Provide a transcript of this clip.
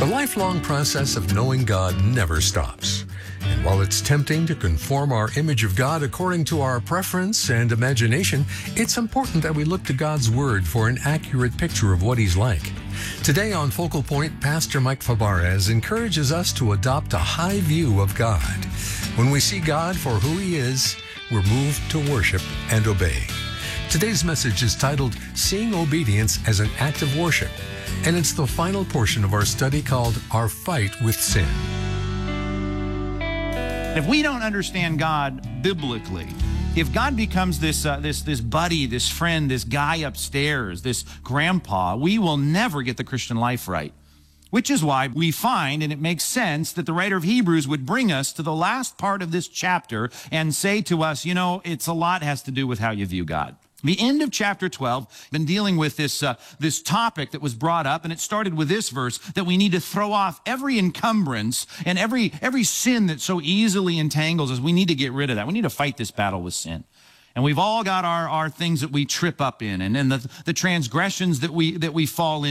The lifelong process of knowing God never stops. And while it's tempting to conform our image of God according to our preference and imagination, it's important that we look to God's Word for an accurate picture of what He's like. Today on Focal Point, Pastor Mike Fabarez encourages us to adopt a high view of God. When we see God for who He is, we're moved to worship and obey. Today's message is titled, Seeing Obedience as an Act of Worship, and it's the final portion of our study called Our Fight with Sin. If we don't understand God biblically, if God becomes this buddy, this friend, this guy upstairs, this grandpa, we will never get the Christian life right. Which is why we find, and it makes sense, that the writer of Hebrews would bring us to the last part of this chapter and say to us, you know, it's a lot has to do with how you view God. The end of chapter 12, been dealing with this topic that was brought up, and it started with this verse, that we need to throw off every encumbrance and every sin that so easily entangles us. We need to get rid of that. We need to fight this battle with sin. And we've all got our things that we trip up in, and then the transgressions that we fall